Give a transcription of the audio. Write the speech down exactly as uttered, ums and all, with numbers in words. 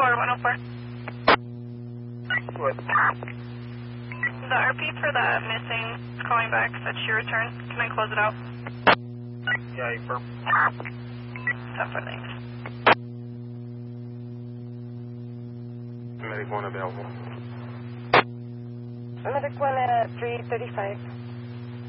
one oh four. What? The R P for the missing is calling back. Said she returned. Can I close it out? Yeah, you burp. Tough, thanks. Medic one available. Medic one at three thirty-five.